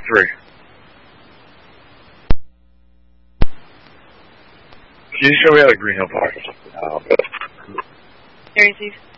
3. Can you show me how the Green Hill Park? Very easy.